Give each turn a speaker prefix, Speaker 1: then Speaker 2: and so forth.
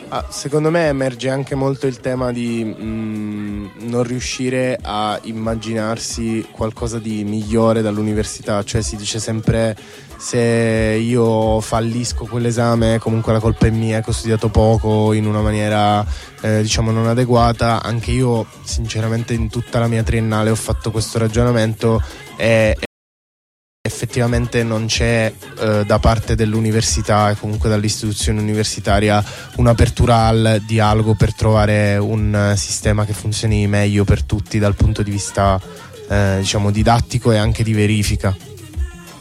Speaker 1: Secondo me emerge anche molto il tema di non riuscire a immaginarsi qualcosa di migliore dall'università, cioè si dice sempre: se io fallisco quell'esame comunque la colpa è mia, che ho studiato poco in una maniera diciamo non adeguata. Anche io sinceramente in tutta la mia triennale ho fatto questo ragionamento e effettivamente non c'è da parte dell'università e comunque dall'istituzione universitaria un'apertura al dialogo per trovare un sistema che funzioni meglio per tutti dal punto di vista diciamo didattico e anche di verifica.